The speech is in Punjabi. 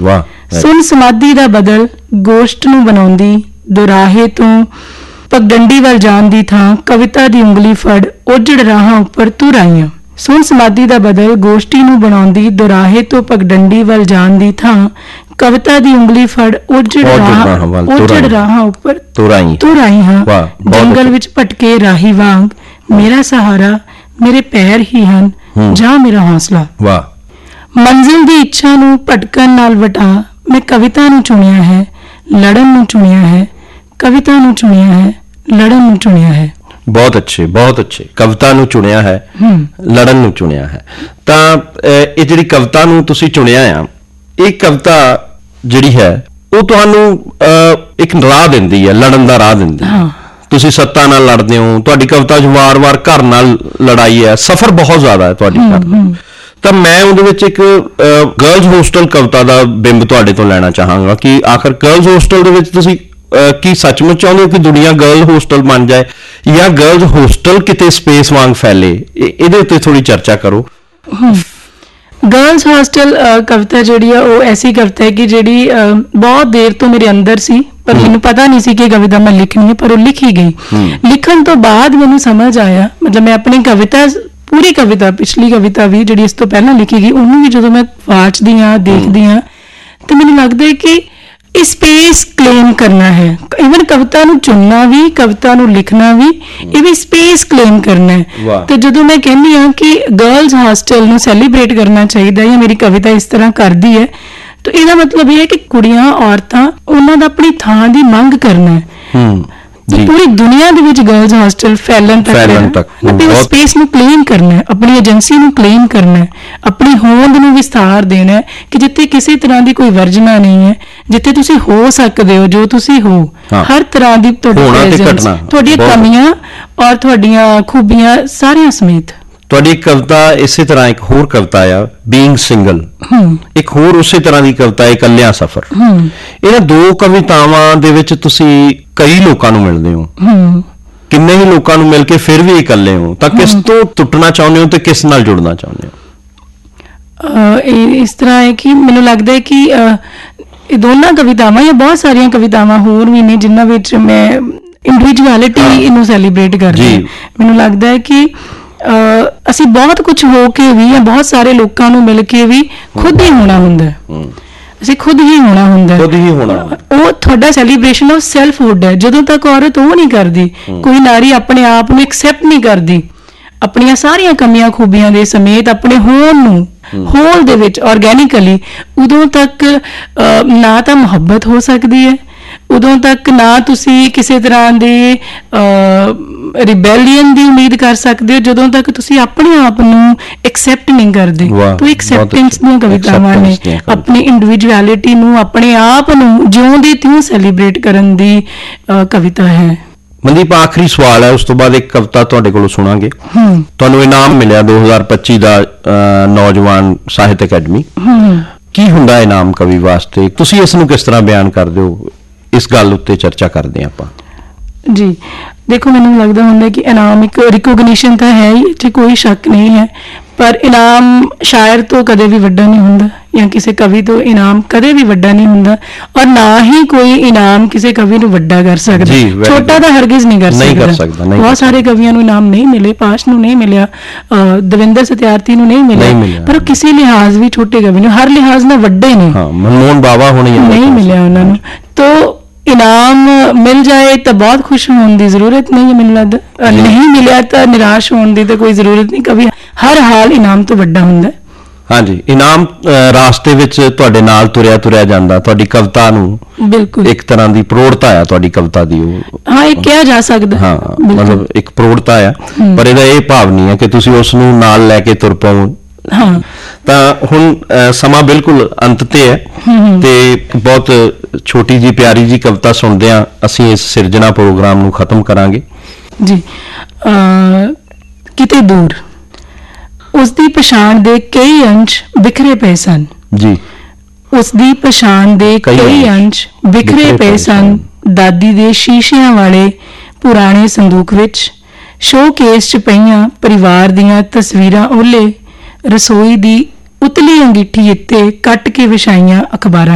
ਵਾਹ। ਸੁਣ ਸਮਾਧੀ ਦਾ ਬਦਲ ਗੋਸ਼ਟ ਨੂੰ ਬਣਾਉਂਦੀ, ਦੁਰਾਹੇ ਤੋਂ ਪਗਡੰਡੀ ਵੱਲ ਜਾਣ ਦੀ ਥਾਂ ਕਵਿਤਾ ਦੀ ਉਂਗਲੀ ਫੜ ਉਜੜ ਰਾਹਾਂ ਉੱਪਰ ਤੁਰ ਆਈਆਂ। ਸੁਣ ਸਮਾਧੀ ਦਾ ਬਦਲ ਗੋਸ਼ਟੀ ਨੂੰ ਬਣਾਉਂਦੀ, ਦੁਰਾਹੇ ਤੋਂ ਪਗਡੰਡੀ ਵੱਲ ਜਾਣ ਦੀ ਥਾਂ ਕਵਿਤਾ ਦੀ ਉਂਗਲੀ ਫੜ ਉਜੜ ਰਾਹਾਂ ਉੱਪਰ ਤੁਰ ਆਈ ਹਾਂ। ਜੰਗਲ ਵਿੱਚ ਭਟਕੇ ਰਾਹੀ ਵਾਂਗ ਮੇਰਾ ਸਹਾਰਾ ਮੇਰੇ ਪੈਰ ਹੀ ਹਨ, ਜਾਂ ਮੇਰਾ ਹੌਸਲਾ। ਮੰਜ਼ਿਲ ਦੀ ਇੱਛਾ ਨੂੰ ਭਟਕਣ ਨਾਲ ਵਟਾ ਮੈਂ ਕਵਿਤਾ ਨੂੰ ਚੁਣਿਆ ਹੈ, ਲੜਨ ਨੂੰ ਚੁਣਿਆ ਹੈ, ਕਵਿਤਾ ਨੂੰ ਚੁਣਿਆ ਹੈ, ਲੜਨ ਨੂੰ ਚੁਣਿਆ ਹੈ। ਬਹੁਤ ਅੱਛੇ, ਬਹੁਤ ਅੱਛੇ। ਕਵਿਤਾ ਨੂੰ ਚੁਣਿਆ ਹੈ, ਲੜਨ ਨੂੰ ਚੁਣਿਆ ਹੈ। ਤਾਂ ਇਹ ਜਿਹੜੀ ਕਵਿਤਾ ਨੂੰ ਤੁਸੀਂ ਚੁਣਿਆ ਆ, ਇਹ ਕਵਿਤਾ ਜਿਹੜੀ ਹੈ ਉਹ ਤੁਹਾਨੂੰ ਇੱਕ ਰਾਹ ਦਿੰਦੀ ਹੈ, ਲੜਨ ਦਾ ਰਾਹ ਦਿੰਦੀ ਹੈ। ਤੁਸੀਂ ਸੱਤਾ ਨਾਲ ਲੜਦੇ ਹੋ, ਤੁਹਾਡੀ ਕਵਿਤਾ 'ਚ ਵਾਰ-ਵਾਰ ਘਰ ਨਾਲ ਲੜਾਈ ਹੈ, ਸਫ਼ਰ ਬਹੁਤ ਜ਼ਿਆਦਾ ਹੈ ਤੁਹਾਡੀ ਘਰ ਦਾ। ਤਾਂ ਮੈਂ ਉਹਦੇ ਵਿੱਚ ਇੱਕ ਗਰਲਜ਼ ਹੋਸਟਲ ਕਵਿਤਾ ਦਾ ਬਿੰਬ ਤੁਹਾਡੇ ਤੋਂ ਲੈਣਾ ਚਾਹਾਂਗਾ ਕਿ ਆਖਰ ਗਰਲਜ਼ ਹੋਸਟਲ ਦੇ ਵਿੱਚ ਤੁਸੀਂ ਕੀ ਸੱਚਮੁੱਚ ਚਾਹੁੰਦੇ ਹੋ ਕਿ ਦੁਨੀਆ ਗਰਲ ਹੋਸਟਲ ਬਣ ਜਾਏ, ਜਾਂ ਗਰਲਜ਼ ਹੋਸਟਲ ਕਿਤੇ ਸਪੇਸ ਵਾਂਗ ਫੈਲੇ? ਇਹਦੇ ਉੱਤੇ ਥੋੜੀ ਚਰਚਾ ਕਰੋ। ਗਰਲਜ਼ ਹੋਸਟਲ ਕਵਿਤਾ ਜਿਹੜੀ ਆ ਉਹ ਐਸੀ ਕਵਿਤਾ ਹੈ ਕਿ ਜਿਹੜੀ ਬਹੁਤ ਦੇਰ ਤੋਂ ਮੇਰੇ ਅੰਦਰ ਸੀ, ਪਰ ਮੈਨੂੰ ਪਤਾ ਨਹੀਂ ਸੀ ਕਿ ਕਵਿਤਾ ਮੈਂ ਲਿਖਣੀ ਹੈ, ਪਰ ਉਹ ਲਿਖੀ ਗਈ। ਲਿਖਣ ਤੋਂ ਬਾਅਦ ਮੈਨੂੰ ਸਮਝ ਆਇਆ, ਮਤਲਬ ਮੈਂ ਆਪਣੀ ਕਵਿਤਾ, ਪੂਰੀ ਕਵਿਤਾ, ਪਿਛਲੀ ਕਵਿਤਾ ਵੀ ਜਿਹੜੀ ਇਸ ਤੋਂ ਪਹਿਲਾਂ ਲਿਖੀ ਗਈ, ਉਹਨੂੰ ਵੀ ਜਦੋਂ ਮੈਂ ਵਾਚਦੀ ਹਾਂ, ਦੇਖਦੀ ਹਾਂ, ਤੇ ਮੈਨੂੰ ਲੱਗਦਾ ਹੈ ਕਿ ਇਹ ਸਪੇਸ ਕਲੇਮ ਕਰਨਾ ਹੈ। ਇਵਨ ਕਵਿਤਾ ਨੂੰ ਚੁਣਨਾ ਵੀ, ਕਵਿਤਾ ਨੂੰ ਲਿਖਣਾ ਵੀ, ਇਹ ਵੀ ਸਪੇਸ ਕਲੇਮ ਕਰਨਾ ਹੈ। ਤੇ ਜਦੋਂ ਮੈਂ ਕਹਿੰਦੀ ਹਾਂ ਕਿ ਗਰਲਜ਼ ਹੋਸਟਲ ਨੂੰ ਸੈਲੀਬ੍ਰੇਟ ਕਰਨਾ ਚਾਹੀਦਾ ਜਾਂ ਮੇਰੀ ਕਵਿਤਾ ਇਸ ਤਰ੍ਹਾਂ ਕਰਦੀ ਹੈ, ਤਾਂ ਇਹਦਾ ਮਤਲਬ ਇਹ ਹੈ ਕਿ ਕੁੜੀਆਂ, ਔਰਤਾਂ, ਉਹਨਾਂ ਦਾ ਆਪਣੀ ਥਾਂ ਦੀ ਮੰਗ ਕਰਨਾ ਹੈ। ਪੂਰੀ ਦੁਨੀਆ ਦੇ ਵਿੱਚ ਗਰਲਜ਼ ਹੋਸਟਲ ਫੈਲਣ ਤੱਕ ਸਪੇਸ ਨੂੰ ਕਲੇਮ ਕਰਨਾ ਹੈ, ਆਪਣੀ ਏਜੰਸੀ ਨੂੰ ਕਲੇਮ ਕਰਨਾ ਹੈ, ਆਪਣੀ ਹੋਂਦ ਨੂੰ ਵਿਸਥਾਰ ਦੇਣਾ ਹੈ ਕਿ ਜਿੱਥੇ ਕਿਸੇ ਤਰ੍ਹਾਂ ਦੀ ਕੋਈ ਵਰਜਨਾ ਨਹੀਂ ਹੈ, ਜਿੱਥੇ ਤੁਸੀਂ ਹੋ ਸਕਦੇ ਹੋ ਜੋ ਤੁਸੀਂ ਹੋ, ਹਰ ਤਰ੍ਹਾਂ ਦੀ ਤੁਹਾਡੀਆਂ ਕਮੀਆਂ ਔਰ ਤੁਹਾਡੀਆਂ ਖੂਬੀਆਂ ਸਾਰੀਆਂ ਸਮੇਤ। ਤੁਹਾਡੀ ਕਵਿਤਾ ਇਸੇ ਤਰ੍ਹਾਂ ਇੱਕ ਹੋਰ ਕਵਿਤਾ ਆ ਬੀਇੰਗ ਸਿੰਗਲ, ਇੱਕ ਹੋਰ ਉਸੇ ਤਰ੍ਹਾਂ ਦੀ ਕਵਿਤਾ ਇਕੱਲਿਆਂ ਸਫ਼ਰ। ਇਹਨਾਂ ਦੋ ਕਵਿਤਾਵਾਂ ਦੇ ਵਿੱਚ ਤੁਸੀਂ ਕਈ ਲੋਕਾਂ ਨੂੰ ਮਿਲਦੇ ਹੋ, ਕਿੰਨੇ ਹੀ ਲੋਕਾਂ ਨੂੰ ਮਿਲ ਕੇ ਫਿਰ ਵੀ ਇਕੱਲੇ ਹੋ, ਤਾਂ ਕਿਸ ਤੋਂ ਟੁੱਟਣਾ ਚਾਹੁੰਦੇ ਹੋ ਤੇ ਕਿਸ ਨਾਲ ਜੁੜਨਾ ਚਾਹੁੰਦੇ ਹੋ? ਇਸ ਤਰ੍ਹਾਂ ਹੈ ਕਿ ਮੈਨੂੰ ਲੱਗਦਾ ਹੈ ਕਿ ਇਹ ਦੋਨਾਂ ਕਵਿਤਾਵਾਂ ਜਾਂ ਬਹੁਤ ਸਾਰੀਆਂ ਕਵਿਤਾਵਾਂ ਹੋਰ ਵੀ ਨੇ ਜਿਨ੍ਹਾਂ ਵਿੱਚ ਮੈਂ ਇੰਡੀਵਿਜੂਅਲਿਟੀ ਨੂੰ ਸੈਲੀਬ੍ਰੇਟ ਕਰਦੀ ਹਾਂ। ਮੈਨੂੰ ਲੱਗਦਾ ਹੈ ਕਿ ਅਸੀਂ ਬਹੁਤ ਕੁਝ ਹੋ ਕੇ ਵੀ ਜਾਂ ਬਹੁਤ ਸਾਰੇ ਲੋਕਾਂ ਨੂੰ ਮਿਲ ਕੇ ਵੀ ਖੁਦ ਹੀ ਹੋਣਾ ਹੁੰਦਾ, ਅਸੀਂ ਖੁਦ ਹੀ ਹੋਣਾ ਹੁੰਦਾ। ਉਹ ਤੁਹਾਡਾ ਸੈਲੀਬ੍ਰੇਸ਼ਨ ਆਫ ਸੈਲਫਹੁੱਡ ਹੈ। ਜਦੋਂ ਤੱਕ ਔਰਤ ਉਹ ਨਹੀਂ ਕਰਦੀ, ਕੋਈ ਨਾਰੀ ਆਪਣੇ ਆਪ ਨੂੰ ਐਕਸੈਪਟ ਨਹੀਂ ਕਰਦੀ, ਆਪਣੀਆਂ ਸਾਰੀਆਂ ਕਮੀਆਂ ਖੂਬੀਆਂ ਦੇ ਸਮੇਤ ਆਪਣੇ ਹੋਣ ਨੂੰ ਹੋਲ ਦੇ ਵਿੱਚ ਆਰਗੈਨਿਕਲੀ, ਉਦੋਂ ਤੱਕ ਨਾ ਤਾਂ ਮੁਹੱਬਤ ਹੋ ਸਕਦੀ ਹੈ, ਉਦੋਂ ਤੱਕ ਨਾ ਤੁਸੀਂ ਕਿਸੇ ਤਰ੍ਹਾਂ ਦੀ ਰਿਬੈਲੀਅਨ ਦੀ ਉਮੀਦ ਕਰ ਸਕਦੇ ਹੋ, ਜਦੋਂ ਤੱਕ ਤੁਸੀਂ ਆਪਣੇ ਆਪ ਨੂੰ ਐਕਸੈਪਟ ਨਹੀਂ ਕਰਦੇ। ਤਾਂ ਐਕਸੈਪਟੈਂਸ ਦੀਆਂ ਕਵਿਤਾਵਾਂ ਨੇ, ਆਪਣੀ ਇੰਡੀਵਿਜੂਅਲਿਟੀ ਨੂੰ, ਆਪਣੇ ਆਪ ਨੂੰ ਜਿਉਂ ਦੀ ਤਿਉਂ ਸੈਲੀਬ੍ਰੇਟ ਕਰਨ ਦੀ ਕਵਿਤਾ ਹੈ। ਮਨਦੀਪ, ਆਖਰੀ ਸਵਾਲ ਹੈ, ਉਸ ਤੋਂ ਬਾਅਦ ਇੱਕ ਕਵਿਤਾ ਤੁਹਾਡੇ ਕੋਲੋਂ ਸੁਣਾਂਗੇ। ਤੁਹਾਨੂੰ ਇਨਾਮ ਮਿਲਿਆ 2025 ਦਾ ਨੌਜਵਾਨ ਸਾਹਿਤ ਅਕੈਡਮੀ। ਕੀ ਹੁੰਦਾ ਇਨਾਮ ਕਵੀ ਵਾਸਤੇ? ਤੁਸੀਂ ਇਸ ਨੂੰ ਕਿਸ ਤਰ੍ਹਾਂ ਬਿਆਨ ਕਰਦੇ ਹੋ? ਇਸ ਗੱਲ ਉੱਤੇ ਚਰਚਾ ਕਰਦੇ ਹਾਂ ਆਪਾਂ। ਜੀ ਦੇਖੋ, ਮੈਨੂੰ ਲੱਗਦਾ ਹੁੰਦਾ ਕਿ ਇਨਾਮ ਇੱਕ ਰਿਕੋਗਨੀਸ਼ਨ ਤਾਂ ਹੈ ਹੀ, ਇੱਥੇ ਕੋਈ ਸ਼ੱਕ ਨਹੀਂ ਹੈ, ਪਰ ਇਨਾਮ ਸ਼ਾਇਰ ਤੋਂ ਕਦੇ ਵੀ ਵੱਡਾ ਨਹੀਂ ਹੁੰਦਾ, ਜਾਂ ਕਿਸੇ ਕਵੀ ਤੋਂ ਇਨਾਮ ਕਦੇ ਵੀ ਵੱਡਾ ਨਹੀਂ ਹੁੰਦਾ, ਔਰ ਨਾ ਹੀ ਕੋਈ ਇਨਾਮ ਕਿਸੇ ਕਵੀ ਨੂੰ ਵੱਡਾ ਕਰ ਸਕਦਾ, ਛੋਟਾ ਤਾਂ ਹਰਗਿਜ਼ ਨਹੀਂ ਕਰ ਸਕਦਾ। ਬਹੁਤ ਸਾਰੇ ਕਵੀਆਂ ਨੂੰ ਇਨਾਮ ਨਹੀਂ ਮਿਲੇ, ਪਾਸ਼ ਨੂੰ ਨਹੀਂ ਮਿਲਿਆ, ਦਵਿੰਦਰ ਸਤਿਆਰਥੀ ਨੂੰ ਨਹੀਂ ਮਿਲਿਆ, ਪਰ ਉਹ ਕਿਸੇ ਲਿਹਾਜ਼ ਵੀ ਛੋਟੇ ਕਵੀ ਨੇ, ਹਰ ਲਿਹਾਜ਼ ਨਾਲ ਵੱਡੇ ਨੇ। ਮਨਮੋਹਨ ਬਾਵਾ ਹੋਣੀ ਨਹੀਂ ਮਿਲਿਆ ਉਹਨਾਂ ਨੂੰ। ਤੋ ਇਨਾਮ ਮਿਲ ਜਾਏ ਤਾਂ ਬਹੁਤ ਖੁਸ਼ ਹੋਣ ਦੀ ਜ਼ਰੂਰਤ ਨਹੀਂ ਹੈ, ਮੈਨੂੰ ਲੱਗਦਾ। ਨਹੀਂ ਮਿਲਿਆ ਤਾਂ ਨਿਰਾਸ਼ ਹੋਣ ਦੀ ਤਾਂ ਕੋਈ ਜ਼ਰੂਰਤ ਨਹੀਂ। ਕਵੀ ਹਰ ਹਾਲ ਇਨਾਮ ਤੋਂ ਵੱਡਾ ਹੁੰਦਾ। ਹਾਂਜੀ, ਇਨਾਮ ਰਾਸਤੇ ਵਿੱਚ ਤੁਹਾਡੇ ਨਾਲ ਤੁਰਿਆ ਜਾਂਦਾ, ਤੁਹਾਡੀ ਕਵਿਤਾ ਨੂੰ ਬਿਲਕੁਲ ਇੱਕ ਤਰ੍ਹਾਂ ਦੀ ਪ੍ਰੋੜਤਾ ਆ, ਤੁਹਾਡੀ ਕਵਿਤਾ ਦੀ ਉਹ ਇਹ ਕਿਹਾ ਜਾ ਸਕਦਾ। ਮਤਲਬ ਇੱਕ ਪ੍ਰੋੜਤਾ ਆ, ਪਰ ਇਹਦਾ ਇਹ ਭਾਵ ਨਹੀਂ ਹੈ ਕਿ ਤੁਸੀਂ ਉਸ ਨੂੰ ਨਾਲ ਲੈ ਕੇ ਤੁਰ ਪਾਓ। ਤਾਂ ਹੁਣ ਸਮਾਂ ਬਿਲਕੁਲ ਅੰਤ ਤੇ ਹੈ, ਤੇ ਬਹੁਤ ਛੋਟੀ ਜੀ ਪਿਆਰੀ ਜੀ ਕਵਿਤਾ ਸੁਣਦਿਆਂ ਅਸੀਂ ਇਸ ਸਿਰਜਣਾ ਪ੍ਰੋਗਰਾਮ ਨੂੰ ਖਤਮ ਕਰਾਂਗੇ ਜੀ। ਕਿਤੇ ਦੂਰ ਉਸ ਦੀ ਪਛਾਣ ਦੇ ਕਈ ਅੰਸ਼ ਬਿਖਰੇ ਪਏ ਸਨ ਜੀ, ਉਸ ਦੀ ਪਛਾਣ ਦੇ ਕਈ ਅੰਸ਼ ਬਿਖਰੇ ਪਏ ਸਨ, ਦਾਦੀ ਦੇ ਸ਼ੀਸ਼ਿਆਂ ਵਾਲੇ ਪੁਰਾਣੇ ਸੰਦੂਕ ਵਿੱਚ, ਸ਼ੋਕੇਸ 'ਚ ਪਈਆਂ ਪਰਿਵਾਰ ਦੀਆਂ ਤਸਵੀਰਾਂ ਓਲੇ, ਰਸੋਈ ਦੀ ਉਤਲੀ ਅੰਗੀਠੀ ਉੱਤੇ ਕੱਟ ਕੇ ਵਿਛਾਈਆਂ ਅਖਬਾਰਾਂ।